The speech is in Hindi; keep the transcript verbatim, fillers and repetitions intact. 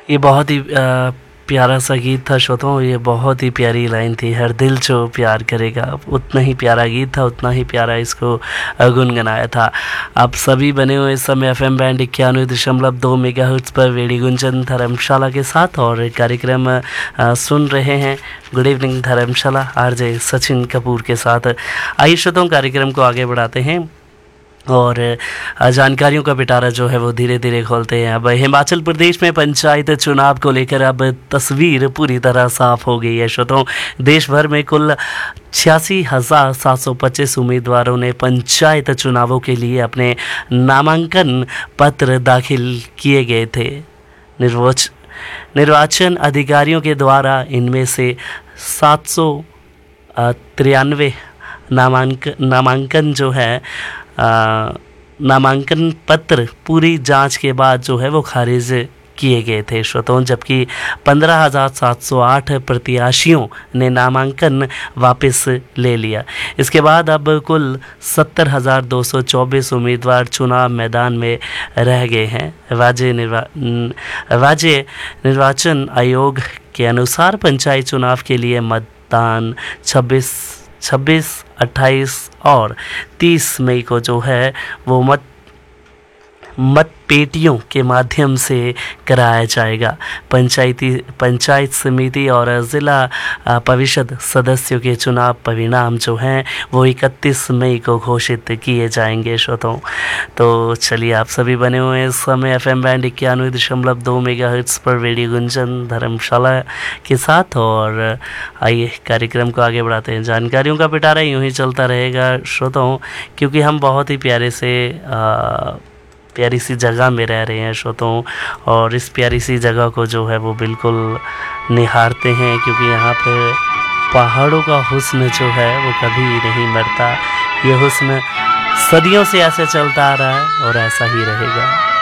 ये बहुत ही अ, प्यारा सा गीत था श्रोताओं। ये बहुत ही प्यारी लाइन थी, हर दिल जो प्यार करेगा। उतना ही प्यारा गीत था, उतना ही प्यारा इसको अ, गुनगुनाया था। आप सभी बने हुए इस समय एफ एम बैंड इक्यानवे दशमलव दो मेगा हर्ट्ज पर वेड़ी गुंजन धर्मशाला के साथ और कार्यक्रम अ, सुन रहे हैं गुड इवनिंग धर्मशाला आरजे सचिन कपूर के साथ। आइए श्रोताओं, कार्यक्रम को आगे बढ़ाते हैं और जानकारियों का पिटारा जो है वो धीरे धीरे खोलते हैं। अब हिमाचल प्रदेश में पंचायत चुनाव को लेकर अब तस्वीर पूरी तरह साफ हो गई है श्रोताओं। देश भर में कुल छियासी हज़ार सात सौ पच्चीस उम्मीदवारों ने पंचायत चुनावों के लिए अपने नामांकन पत्र दाखिल किए गए थे। निर्वाच निर्वाचन अधिकारियों के द्वारा इनमें से सात सौ तिरानवे नामांकन नामांकन जो है आ, नामांकन पत्र पूरी जांच के बाद जो है वो खारिज किए गए थे श्रोताओं, जबकि पंद्रह हज़ार सात सौ आठ प्रत्याशियों ने नामांकन वापस ले लिया। इसके बाद अब कुल सत्तर हज़ार दो सौ चौबीस उम्मीदवार चुनाव मैदान में रह गए हैं। राज्य निर्वा राज्य निर्वाचन आयोग के अनुसार पंचायत चुनाव के लिए मतदान छब्बीस छब्बीस अट्ठाईस और तीस मई को जो है वो मत मत पेटियों के माध्यम से कराया जाएगा। पंचायती पंचायत समिति और ज़िला परिषद सदस्यों के चुनाव परिणाम जो हैं वो इकतीस मई को घोषित किए जाएंगे श्रोताओं। तो चलिए, आप सभी बने हुए हैं इस समय एफ एम बैंड इक्यानवे दशमलव दो मेगा हर्ट्ज पर रेडियो गुंजन धर्मशाला के साथ और आइए कार्यक्रम को आगे बढ़ाते हैं। जानकारियों का पिटारा यूँ ही चलता रहेगा श्रोताओं, क्योंकि हम बहुत ही प्यारे से आ, प्यारी सी जगह में रह रहे हैं श्रोताओं, और इस प्यारी सी जगह को जो है वो बिल्कुल निहारते हैं, क्योंकि यहाँ पे पहाड़ों का हुस्न जो है वो कभी नहीं मरता। ये हुस्न सदियों से ऐसे चलता आ रहा है और ऐसा ही रहेगा।